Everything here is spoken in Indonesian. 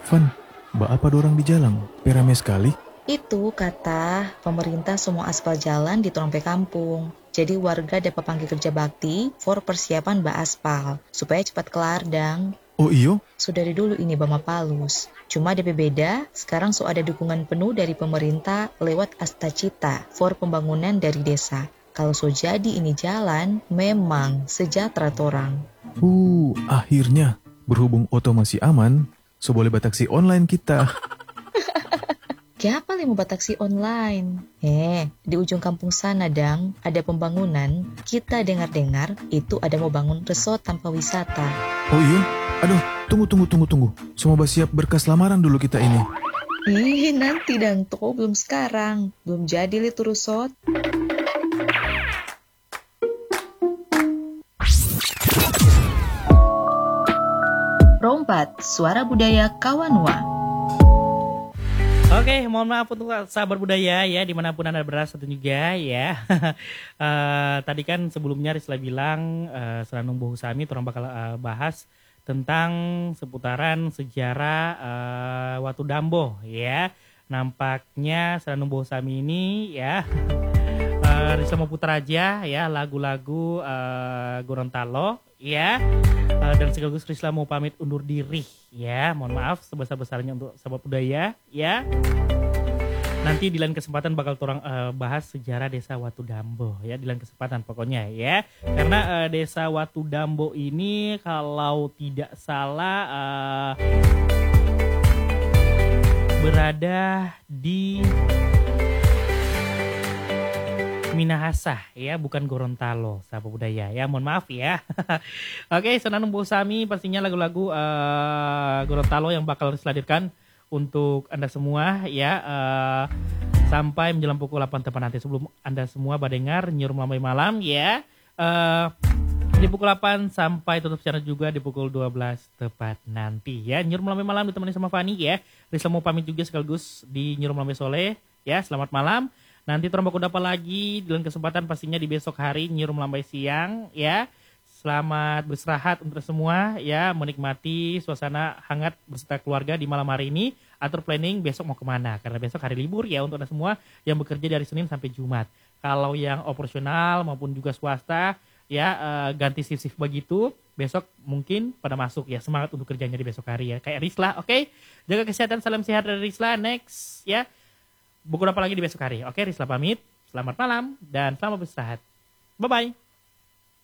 Van, apa dorang di jalan? Rame sekali. Itu kata pemerintah semua aspal jalan di Trompe kampung. Jadi warga dapat panggil kerja bakti for persiapan aspal supaya cepat kelar dang. Oh iyo? Sudah dari dulu ini Bama Palus. Cuma DP beda, sekarang so ada dukungan penuh dari pemerintah lewat Astacita for pembangunan dari desa. Kalau so jadi ini jalan, memang sejahtera torang. Akhirnya. Berhubung Oto masih aman, so boleh bataksi online kita. Siapa yang mau taksi online? Di ujung kampung sana dang, ada pembangunan. Kita dengar-dengar itu ada mau bangun resort tanpa wisata. Oh iyo? Aduh, tunggu. Semua siap berkas lamaran dulu kita ini. Nanti dang, toko belum sekarang. Belum jadi itu resort. Rompat, suara budaya Kawanua. Oke, mohon maaf untuk sahabat budaya ya dimanapun Anda berada juga ya. Tadi kan sebelumnya Risla bilang Seranung Bohusami orang bakal bahas tentang seputaran sejarah Watu Dambo ya. Nampaknya Seranung Bohusami ini ya Risla mau putar aja ya lagu-lagu Gorontalo ya. Dan sekaligus Risla mau pamit undur diri ya. Mohon maaf sebesar-besarnya untuk sahabat budaya ya. Nanti di lain kesempatan bakal orang bahas sejarah Desa Watu Dambo ya, di lain kesempatan pokoknya ya. Karena Desa Watu Dambo ini kalau tidak salah berada di Minahasa ya, bukan Gorontalo sahabat budaya ya, mohon maaf ya. Oke, Seranung Bohusami pastinya lagu-lagu Gorontalo yang bakal dihadirkan untuk Anda semua ya, sampai menjelang pukul 8 tepat nanti. Sebelum Anda semua badengar Nyiur Melambai Malam ya, di pukul 8 sampai tutup channel juga di pukul 12 tepat nanti ya. Nyiur Melambai Malam ditemani sama Fani ya. Risla mau pamit juga sekaligus di Nyiur Melambai Soleh ya, selamat malam. Nanti Terang Baku Dapa lagi dengan kesempatan pastinya di besok hari Nyiur Melambai Siang ya. Selamat beristirahat untuk semua ya, menikmati suasana hangat beserta keluarga di malam hari ini. Atur planning besok mau kemana, karena besok hari libur ya untuk Anda semua yang bekerja dari Senin sampai Jumat. Kalau yang operasional maupun juga swasta ya ganti shift begitu, besok mungkin pada masuk ya, semangat untuk kerjanya di besok hari ya. Kayak Risla, oke? Jaga kesehatan, salam sehat dari Risla, next ya. Buku apa lagi di besok hari. Oke, Risla pamit. Selamat malam dan selamat beristirahat. Bye-bye.